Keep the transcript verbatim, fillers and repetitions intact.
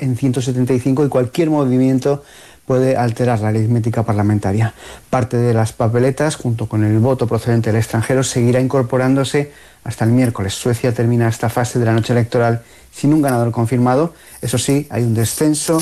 en ciento setenta y cinco y cualquier movimiento puede alterar la aritmética parlamentaria. Parte de las papeletas, junto con el voto procedente del extranjero, seguirá incorporándose hasta el miércoles. Suecia termina esta fase de la noche electoral sin un ganador confirmado. Eso sí, hay un descenso